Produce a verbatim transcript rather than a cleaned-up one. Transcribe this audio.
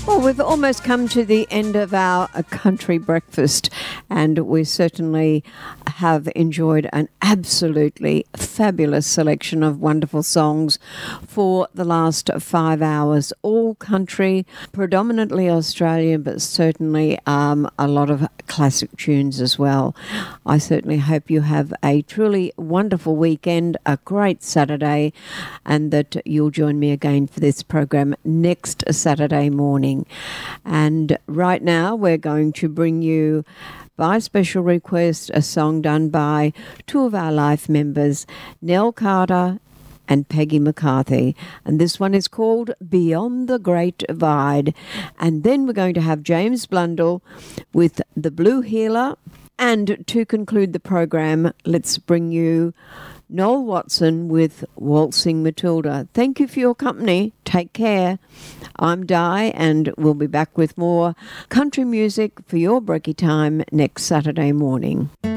Well, we've almost come to the end of our uh, country breakfast, and we certainly have enjoyed an absolutely fabulous selection of wonderful songs for the last five hours. All country, predominantly Australian, but certainly um, a lot of classic tunes as well. I certainly hope you have a truly wonderful weekend, a great Saturday, and that you'll join me again for this program next Saturday morning. And right now we're going to bring you, by special request, a song done by two of our life members, Nell Carter and Peggy McCarthy. And this one is called Beyond the Great Divide. And then we're going to have James Blundell with The Blue Healer. And to conclude the program, let's bring you Noel Watson with Waltzing Matilda. Thank you for your company. Take care. I'm Di, and we'll be back with more country music for your brekkie time next Saturday morning.